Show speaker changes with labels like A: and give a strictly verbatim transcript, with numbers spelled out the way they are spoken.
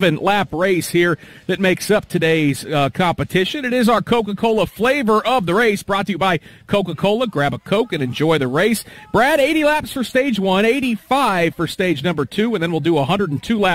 A: lap race here that makes up today's uh, competition. It is our Coca-Cola flavor of the race, brought to you by Coca-Cola. Grab a Coke and enjoy the race. Brad, eighty laps for stage one, eighty-five for stage number two, and then we'll do one hundred two laps